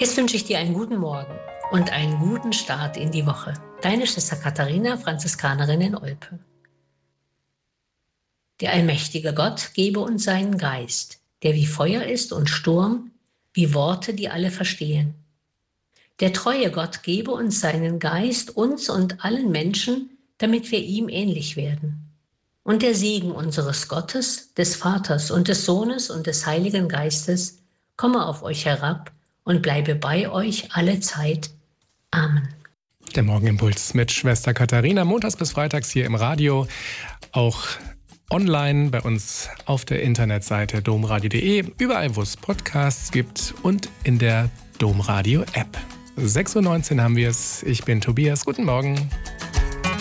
Jetzt wünsche ich dir einen guten Morgen und einen guten Start in die Woche. Deine Schwester Katharina, Franziskanerin in Olpe. Der allmächtige Gott gebe uns seinen Geist, der wie Feuer ist und Sturm, wie Worte, die alle verstehen. Der treue Gott gebe uns seinen Geist, uns und allen Menschen, damit wir ihm ähnlich werden. Und der Segen unseres Gottes, des Vaters und des Sohnes und des Heiligen Geistes komme auf euch herab und bleibe bei euch alle Zeit. Amen. Der Morgenimpuls mit Schwester Katharina, montags bis freitags hier im Radio, auch online bei uns auf der Internetseite domradio.de, überall wo es Podcasts gibt und in der Domradio-App. 6:19 Uhr haben wir es. Ich bin Tobias. Guten Morgen.